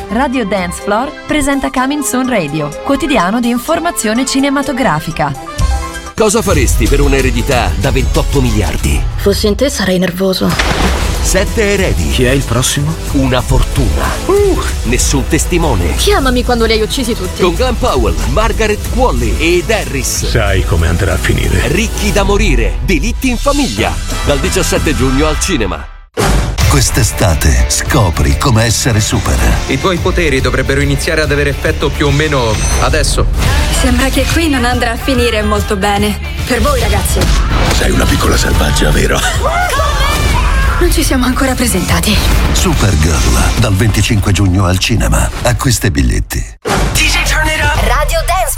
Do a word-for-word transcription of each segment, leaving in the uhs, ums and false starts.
Radio Dance Floor presenta Coming Soon Radio, quotidiano di informazione cinematografica. Cosa faresti per un'eredità da ventotto miliardi? Fossi in te sarei nervoso. Sette eredi. Chi è il prossimo? Una fortuna. Uh, nessun testimone. Chiamami quando li hai uccisi tutti. Con Glenn Powell, Margaret Qualley ed Harris. Sai come andrà a finire. Ricchi da morire. Delitti in famiglia. Dal diciassette giugno al cinema. Quest'estate scopri come essere super. I tuoi poteri dovrebbero iniziare ad avere effetto più o meno adesso. Sembra che qui non andrà a finire molto bene. Per voi, ragazzi. Sei una piccola selvaggia, vero? Non ci siamo ancora presentati. Supergirl, dal venticinque giugno al cinema. Acquista i biglietti. D J Turn It Up. Radio Dance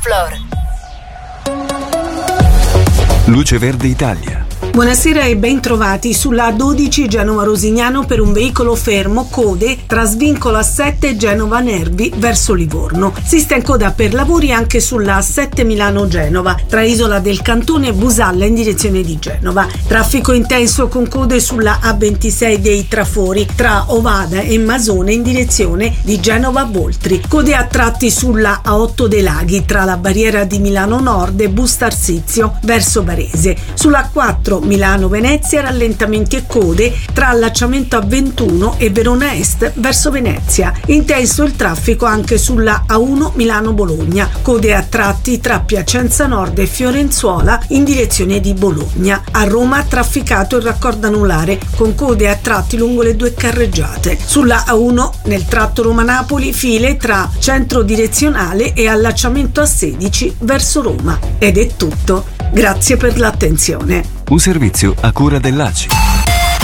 Floor. Luce Verde Italia. Buonasera e ben trovati sulla A dodici Genova Rosignano per un veicolo fermo, code tra Svincolo A sette Genova Nervi verso Livorno. Si sta in coda per lavori anche sulla A sette Milano Genova, tra Isola del Cantone e Busalla in direzione di Genova. Traffico intenso con code sulla A ventisei dei Trafori tra Ovada e Masone in direzione di Genova Voltri. Code a tratti sulla A otto dei Laghi tra la barriera di Milano Nord e Bustarsizio verso Varese. Sulla A quattro Milano-Venezia rallentamenti e code tra allacciamento A ventuno e Verona Est verso Venezia. Intenso il traffico anche sulla A uno Milano-Bologna, code a tratti tra Piacenza Nord e Fiorenzuola in direzione di Bologna. A Roma trafficato il raccordo anulare con code a tratti lungo le due carreggiate. Sulla A uno nel tratto Roma-Napoli file tra centro direzionale e allacciamento A sedici verso Roma. Ed è tutto. Grazie per l'attenzione. Un servizio a cura dell'A C I.